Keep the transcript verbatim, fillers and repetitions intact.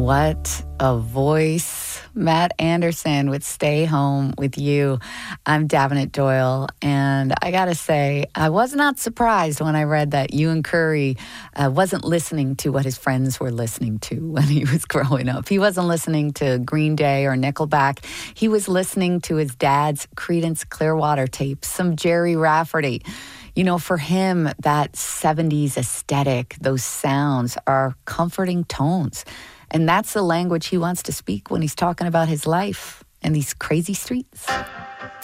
What a voice. Matt Anderson with Stay Home With You. I'm Davenant Doyle, and I gotta say, I was not surprised when I read that Ewan Curry uh, wasn't listening to what his friends were listening to when he was growing up. He wasn't listening to Green Day or Nickelback. He was listening to his dad's Creedence Clearwater tapes, some Jerry Rafferty. You know, for him, that seventies aesthetic, those sounds are comforting tones. And that's the language he wants to speak when he's talking about his life and these crazy streets.